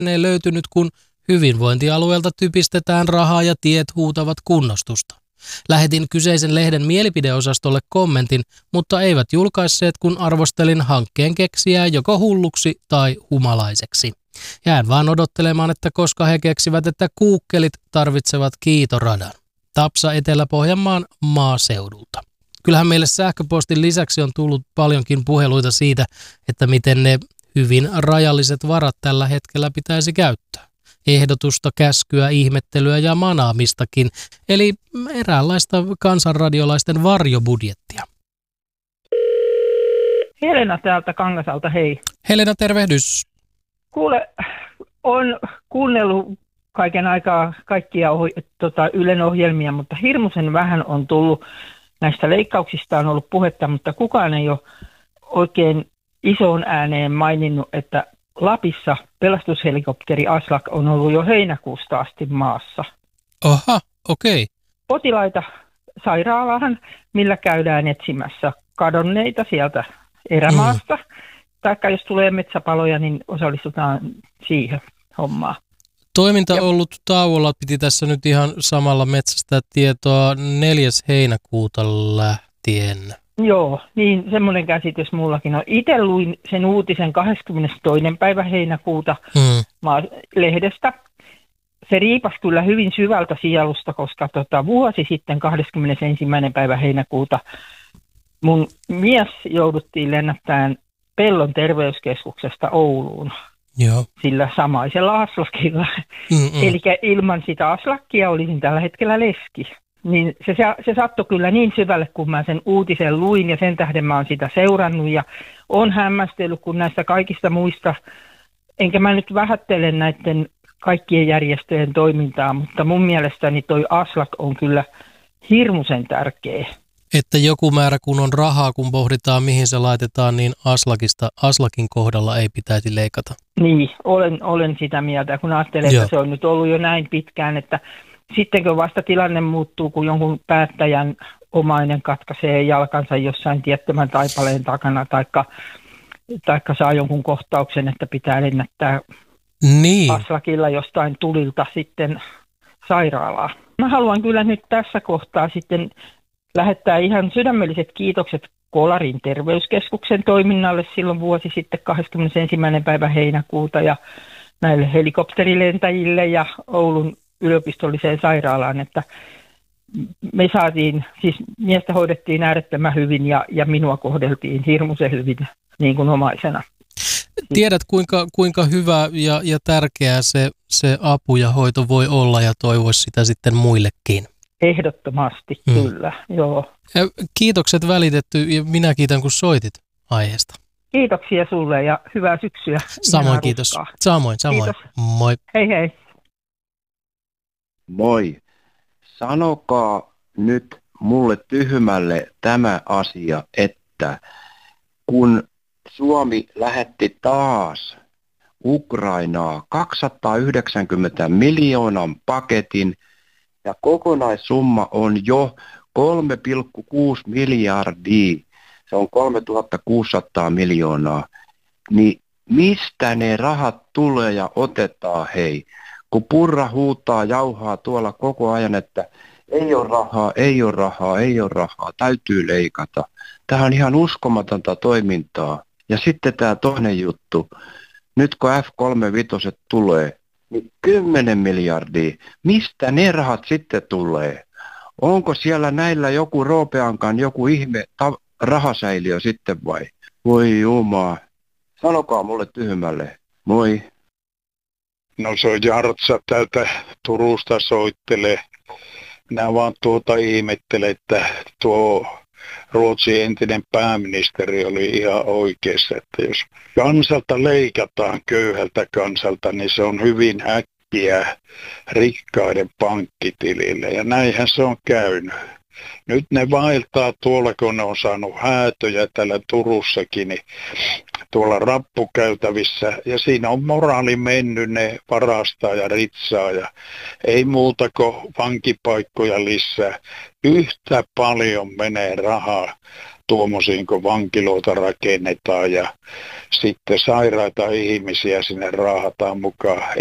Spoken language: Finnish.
ei löytynyt, kun hyvinvointialueelta typistetään rahaa ja tiet huutavat kunnostusta. Lähetin kyseisen lehden mielipideosastolle kommentin, mutta eivät julkaisseet, kun arvostelin hankkeen keksijää joko hulluksi tai humalaiseksi. Jään vaan odottelemaan, että koska he keksivät, että kuukkelit tarvitsevat kiitoradan. Tapsa Etelä-Pohjanmaan maaseudulta. Kyllähän meille sähköpostin lisäksi on tullut paljonkin puheluita siitä, että miten ne hyvin rajalliset varat tällä hetkellä pitäisi käyttää. Ehdotusta, käskyä, ihmettelyä ja manaamistakin, eli eräänlaista kansanradiolaisten varjobudjettia. Helena täältä Kangasalta, hei. Helena, tervehdys. Kuule, on kuunnellut kaiken aikaa kaikkia Ylen ohjelmia, mutta hirmuisen vähän on tullut. Näistä leikkauksista on ollut puhetta, mutta kukaan ei ole oikein isoon ääneen maininnut, että Lapissa pelastushelikopteri Aslak on ollut jo heinäkuusta asti maassa. Aha, okei. Potilaita sairaalaan, millä käydään etsimässä kadonneita sieltä erämaasta. Taikka jos tulee metsäpaloja, niin osallistutaan siihen hommaan. Toiminta on ollut tauolla, piti tässä nyt ihan samalla metsästä tietoa 4. heinäkuuta lähtien. Joo, niin semmoinen käsitys mullakin on. Itse luin sen uutisen 22. päivä heinäkuuta lehdestä. Se riipasi kyllä hyvin syvältä sielusta, koska vuosi sitten 21. päivä heinäkuuta mun mies jouduttiin lennättämään Pellon terveyskeskuksesta Ouluun. Joo. Sillä samaisella Aslakilla. Eli ilman sitä Aslakkia olisin tällä hetkellä leski. Niin se sattui kyllä niin syvälle, kun mä sen uutisen luin ja sen tähden mä oon sitä seurannut ja on hämmästellyt, kun näistä kaikista muista, enkä mä nyt vähättele näiden kaikkien järjestöjen toimintaa, mutta mun mielestäni toi Aslak on kyllä hirmuisen tärkeä. Että joku määrä kun on rahaa, kun pohditaan mihin se laitetaan, niin Aslakin kohdalla ei pitäisi leikata. Niin, olen sitä mieltä, kun ajattelen, että se on nyt ollut jo näin pitkään, että sittenkö vasta tilanne muuttuu, kun jonkun päättäjän omainen katkaisee jalkansa jossain tiettömän taipaleen takana, taikka saa jonkun kohtauksen, että pitää lennättää Aslakilla jostain tulilta sitten sairaalaa. Mä haluan kyllä nyt tässä kohtaa sitten lähettää ihan sydämelliset kiitokset Kolarin terveyskeskuksen toiminnalle silloin vuosi sitten 21. päivä heinäkuuta ja näille helikopterilentäjille ja Oulun yliopistolliseen sairaalaan, että me saatiin, siis miestä hoidettiin äärettömän hyvin ja minua kohdeltiin hirmuisen hyvin niin kuin omaisena. Tiedät kuinka hyvä ja tärkeää se apu ja hoito voi olla ja toivoisi sitä sitten muillekin. Ehdottomasti, kyllä, joo. Kiitokset välitetty ja minä kiitän kun soitit aiheesta. Kiitoksia sulle ja hyvää syksyä. Samoin kiitos. Samoin. Kiitos. Moi. Hei hei. Moi. Sanokaa nyt mulle tyhmälle tämä asia, että kun Suomi lähetti taas Ukrainaa 290 miljoonan paketin ja kokonaissumma on jo 3,6 miljardia, se on 3600 miljoonaa, niin mistä ne rahat tulee ja otetaan hei? Kun Purra huutaa, jauhaa tuolla koko ajan, että ei ole rahaa, ei ole rahaa, ei ole rahaa, täytyy leikata. Tämä on ihan uskomatonta toimintaa. Ja sitten tämä toinen juttu, nyt kun F-35 tulee, niin 10 miljardia, mistä ne rahat sitten tulee? Onko siellä näillä joku Roopeankaan joku ihme rahasäiliö sitten vai? Voi jumaa, sanokaa mulle tyhmälle, moi. No se on Jartsa täältä Turusta soittelee. Minä vaan ihmettelen, että tuo Ruotsin entinen pääministeri oli ihan oikeassa, että jos kansalta leikataan köyhältä kansalta, niin se on hyvin äkkiä rikkaiden pankkitilille. Ja näinhän se on käynyt. nyt ne vaeltaa tuolla, kun ne on saanut häätöjä täällä Turussakin, niin tuolla rappukäytävissä. Ja siinä on moraali mennyt, ne varastaa ja ritsaa ja ei muuta kuin vankipaikkoja lisää. Yhtä paljon menee rahaa tuommoisiin, kun vankiloita rakennetaan ja sitten sairaita ihmisiä sinne raahataan mukaan.